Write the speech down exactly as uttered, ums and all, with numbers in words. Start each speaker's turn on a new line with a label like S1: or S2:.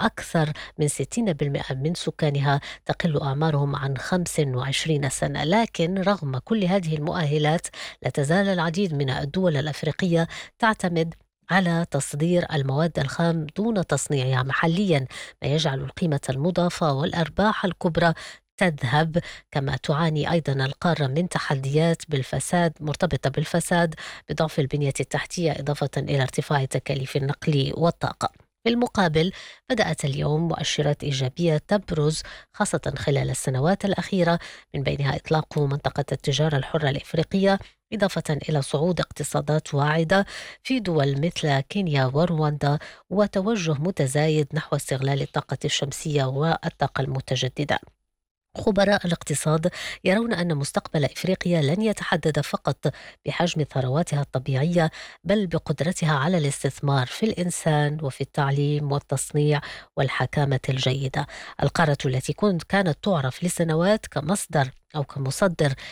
S1: أكثر من ستين بالمئة من سكانها تقل أعمارهم عن خمس وعشرين سنة. لكن رغم كل هذه المؤهلات، لا تزال العديد من الدول الأفريقية تعتمد على تصدير المواد الخام دون تصنيعها محليا، ما يجعل القيمة المضافة والأرباح الكبرى تذهب. كما تعاني أيضا القارة من تحديات بالفساد مرتبطة بالفساد، بضعف البنية التحتية، إضافة إلى ارتفاع تكاليف النقل والطاقة. في المقابل، بدأت اليوم مؤشرات إيجابية تبرز، خاصة خلال السنوات الأخيرة، من بينها إطلاق منطقة التجارة الحرة الإفريقية، إضافة إلى صعود اقتصادات واعدة في دول مثل كينيا ورواندا، وتوجه متزايد نحو استغلال الطاقة الشمسية والطاقة المتجددة. خبراء الاقتصاد يرون أن مستقبل إفريقيا لن يتحدد فقط بحجم ثرواتها الطبيعية، بل بقدرتها على الاستثمار في الإنسان وفي التعليم والتصنيع والحكامة الجيدة. القارة التي كنت كانت تعرف لسنوات كمصدر أو كمصدر